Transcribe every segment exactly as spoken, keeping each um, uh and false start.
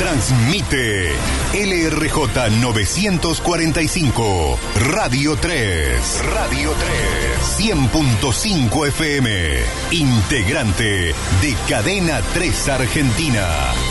Transmite L R J novecientos cuarenta y cinco, Radio tres. Radio tres. cien punto cinco F M. Integrante de Cadena tres Argentina.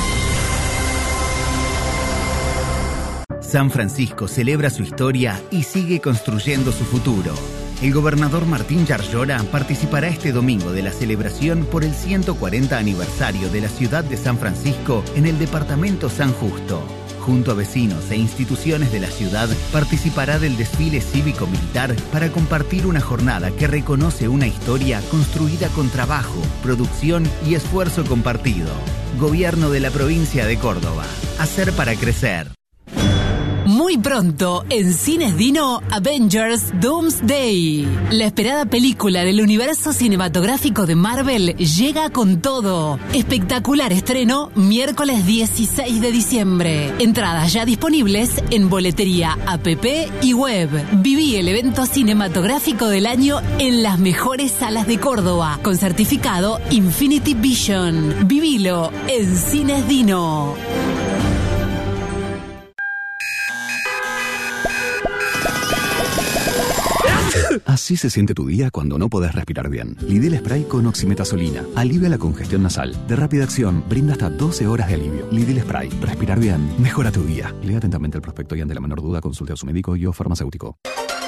San Francisco celebra su historia y sigue construyendo su futuro. El gobernador Martín Yarlora participará este domingo de la celebración por el ciento cuarenta aniversario de la ciudad de San Francisco en el departamento San Justo. Junto a vecinos e instituciones de la ciudad, participará del desfile cívico-militar para compartir una jornada que reconoce una historia construida con trabajo, producción y esfuerzo compartido. Gobierno de la provincia de Córdoba. Hacer para crecer. Muy pronto, en Cines Dino, Avengers Doomsday. La esperada película del universo cinematográfico de Marvel llega con todo. Espectacular estreno, miércoles dieciséis de diciembre. Entradas ya disponibles en boletería, app y web. Viví el evento cinematográfico del año en las mejores salas de Córdoba, con certificado Infinity Vision. Vivilo en Cines Dino. Así se siente tu día cuando no podés respirar bien. Lidl Spray con oximetazolina. Alivia la congestión nasal. De rápida acción, brinda hasta doce horas de alivio. Lidl Spray. Respirar bien. Mejora tu día. Lea atentamente el prospecto y ante la menor duda consulte a su médico y o farmacéutico.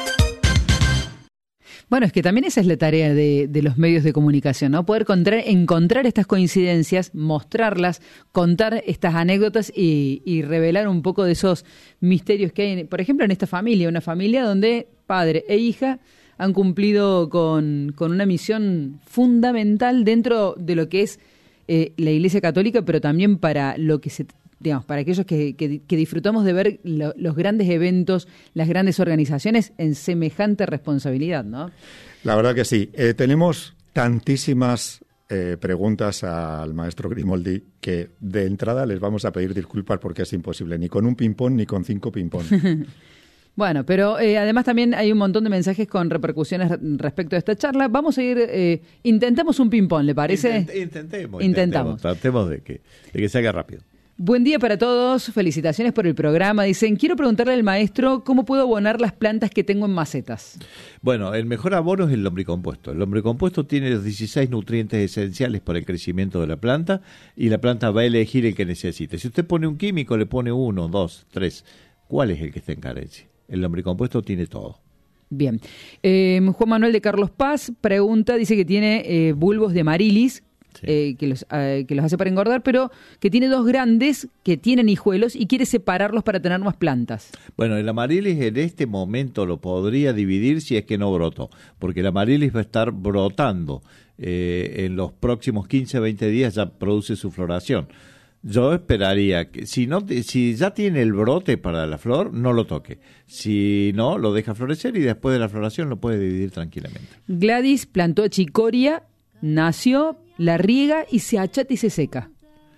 Bueno, es que también esa es la tarea de, de los medios de comunicación, ¿no? Poder encontrar, encontrar estas coincidencias, mostrarlas, contar estas anécdotas y, y revelar un poco de esos misterios que hay, por ejemplo, en esta familia, una familia donde padre e hija han cumplido con, con una misión fundamental dentro de lo que es eh, la Iglesia Católica, pero también para lo que se, digamos, para aquellos que, que, que disfrutamos de ver lo, los grandes eventos, las grandes organizaciones en semejante responsabilidad, ¿no? La verdad que sí. Eh, tenemos tantísimas eh, preguntas al maestro Grimoldi que de entrada les vamos a pedir disculpas porque es imposible, ni con un ping-pong ni con cinco ping-pong. Bueno, pero eh, además también hay un montón de mensajes con repercusiones respecto a esta charla. Vamos a ir, eh, intentemos un ping-pong, ¿le parece? Intent, intentemos, intentamos. intentemos. Tratemos de que, de que se haga rápido. Buen día para todos, felicitaciones por el programa. Dicen, quiero preguntarle al maestro cómo puedo abonar las plantas que tengo en macetas. Bueno, el mejor abono es el lombricompuesto. El lombricompuesto tiene los dieciséis nutrientes esenciales para el crecimiento de la planta y la planta va a elegir el que necesite. Si usted pone un químico, le pone uno, dos, tres. ¿Cuál es el que está en carencia? El lombricompuesto tiene todo. Bien. Eh, Juan Manuel de Carlos Paz pregunta, dice que tiene eh, bulbos de amarilis, sí. eh, que, los, eh, que los hace para engordar, pero que tiene dos grandes que tienen hijuelos y quiere separarlos para tener más plantas. Bueno, el amarilis en este momento lo podría dividir si es que no brotó, porque el amarilis va a estar brotando. Eh, en los próximos quince a veinte días ya produce su floración. Yo esperaría que si no, si ya tiene el brote para la flor, no lo toque. Si no, lo deja florecer y después de la floración lo puede dividir tranquilamente. Gladys plantó chicoria, nació, la riega y se achata y se seca.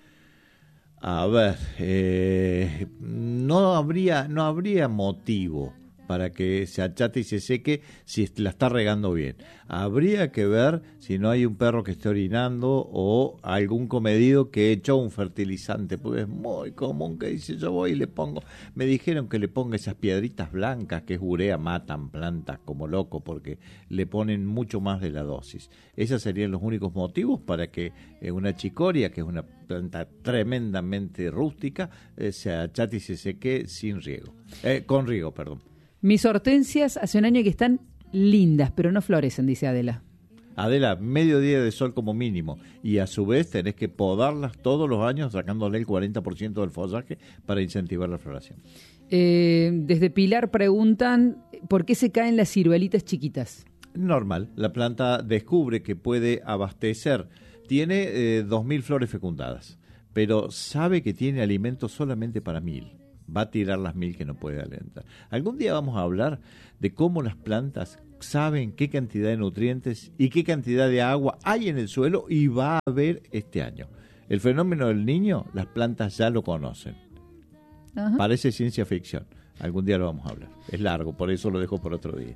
A ver, eh, no habría, no habría motivo para que se achate y se seque si la está regando bien. Habría que ver si no hay un perro que esté orinando o algún comedido que echó un fertilizante, porque es muy común que dice, yo voy y le pongo, me dijeron que le ponga esas piedritas blancas que es urea, matan plantas como loco porque le ponen mucho más de la dosis. Esos serían los únicos motivos para que eh, una chicoria, que es una planta tremendamente rústica, eh, se achate y se seque sin riego, eh, con riego, perdón. Mis hortensias hace un año que están lindas, pero no florecen, dice Adela. Adela, medio día de sol como mínimo. Y a su vez tenés que podarlas todos los años sacándole el cuarenta por ciento del follaje para incentivar la floración. Eh, desde Pilar preguntan, ¿por qué se caen las ciruelitas chiquitas? Normal, la planta descubre que puede abastecer. Tiene eh, dos mil flores fecundadas, pero sabe que tiene alimento solamente para mil. Va a tirar las mil que no puede alentar. Algún día vamos a hablar de cómo las plantas saben qué cantidad de nutrientes y qué cantidad de agua hay en el suelo y va a haber este año. El fenómeno del niño, las plantas ya lo conocen. Ajá. Parece ciencia ficción. Algún día lo vamos a hablar. Es largo, por eso lo dejo por otro día.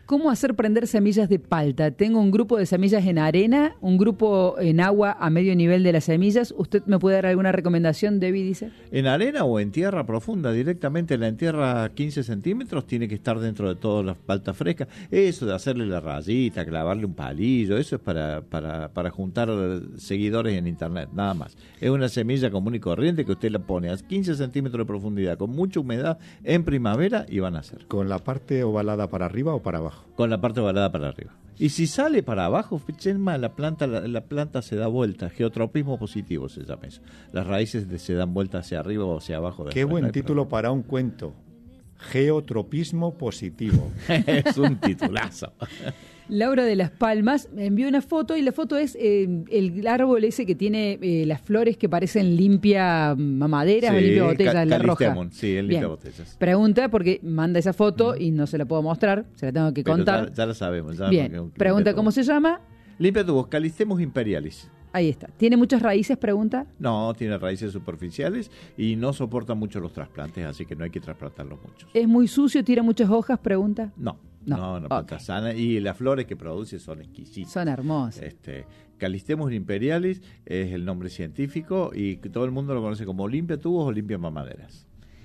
¿Cómo hacer prender semillas de palta? Tengo un grupo de semillas en arena, un grupo en agua a medio nivel de las semillas. ¿Usted me puede dar alguna recomendación, Debbie, dice? En arena o en tierra profunda, directamente en la tierra quince centímetros, tiene que estar dentro de todas las paltas frescas. Eso de hacerle la rayita, clavarle un palillo, eso es para, para, para juntar seguidores en internet, nada más. Es una semilla común y corriente que usted la pone a quince centímetros de profundidad, con mucha humedad, en primavera, y van a nacer. ¿Con la parte ovalada para arriba o para abajo? Con la parte ovalada para arriba. Y si sale para abajo, Chelma, la planta la, la planta se da vuelta, geotropismo positivo se llama eso. Las raíces de, se dan vuelta hacia arriba o hacia abajo. Qué buen no título problema. Para un cuento. Geotropismo positivo. Es un titulazo. Laura de Las Palmas me envió una foto y la foto es eh, el árbol ese que tiene eh, las flores que parecen limpia mamadera, sí, limpia botellas, ca- la roja. Sí, el limpia botellas. Pregunta porque manda esa foto mm. y no se la puedo mostrar, se la tengo que Pero contar. Ya, ya la sabemos. Ya Bien, porque, pregunta cómo se llama. Limpia tubos, Calistemos imperialis. Ahí está. ¿Tiene muchas raíces, pregunta? No, tiene raíces superficiales y no soporta mucho los trasplantes, así que no hay que trasplantarlos mucho. ¿Es muy sucio, tira muchas hojas, pregunta? No, no, no, no planta okay. sana. Y las flores que produce son exquisitas. Son hermosas. Este, Calistemos imperialis es el nombre científico y todo el mundo lo conoce como limpia tubos o limpia mamaderas.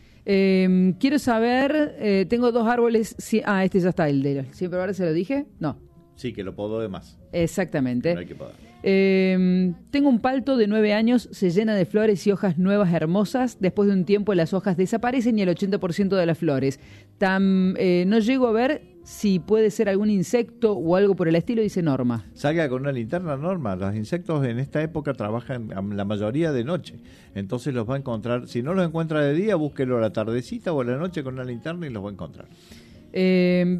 Eh, quiero saber, eh, tengo dos árboles, si, ah, este ya está, el de los, ¿siempre ahora se lo dije? No. Sí, que lo podó de más. Exactamente. No hay que podar. Eh, tengo un palto de nueve años, se llena de flores y hojas nuevas hermosas. Después de un tiempo las hojas desaparecen y el ochenta por ciento de las flores. Tam, eh, no llego a ver si puede ser algún insecto o algo por el estilo, dice Norma. Salga con una linterna, Norma. Los insectos en esta época trabajan la mayoría de noche. Entonces los va a encontrar. Si no los encuentra de día, búsquelo a la tardecita o a la noche con una linterna y los va a encontrar. Eh...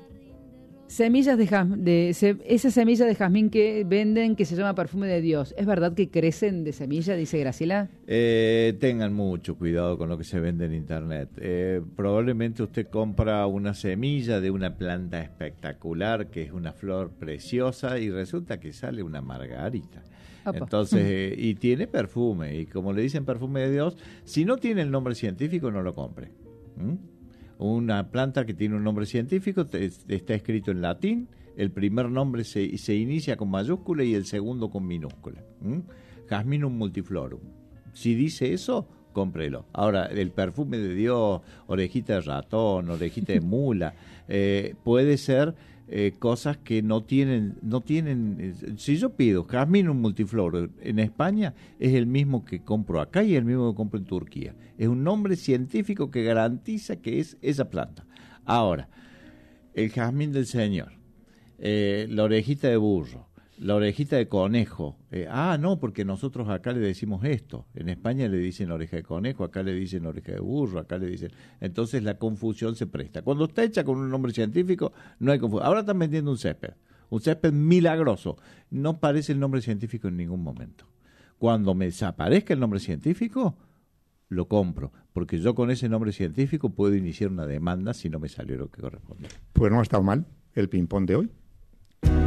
Semillas de, jazm- de se- esa semilla de jazmín que venden que se llama perfume de Dios, ¿es verdad que crecen de semilla, dice Graciela? Eh, tengan mucho cuidado con lo que se vende en internet. Eh, probablemente usted compra una semilla de una planta espectacular que es una flor preciosa y resulta que sale una margarita. Opa. Entonces, eh, y tiene perfume, y como le dicen perfume de Dios, si no tiene el nombre científico no lo compre. ¿Mm? Una planta que tiene un nombre científico te, está escrito en latín, el primer nombre se, se inicia con mayúscula y el segundo con minúscula. ¿Mm? Jasminum multiflorum. Si dice eso, cómprelo. Ahora, el perfume de Dios, orejita de ratón, orejita de mula, eh, puede ser eh, cosas que no tienen, no tienen. Eh, si yo pido Jasminum multiflorum en España, es el mismo que compro acá y el mismo que compro en Turquía. Es un nombre científico que garantiza que es esa planta. Ahora, el jazmín del Señor, eh, la orejita de burro, la orejita de conejo. Eh, ah, no, porque nosotros acá le decimos esto. En España le dicen oreja de conejo, acá le dicen oreja de burro, acá le dicen... Entonces la confusión se presta. Cuando está hecha con un nombre científico, no hay confusión. Ahora están vendiendo un césped, un césped milagroso. No parece el nombre científico en ningún momento. Cuando me desaparezca el nombre científico, lo compro, porque yo con ese nombre científico puedo iniciar una demanda si no me salió lo que corresponde. Pues no ha estado mal el ping-pong de hoy.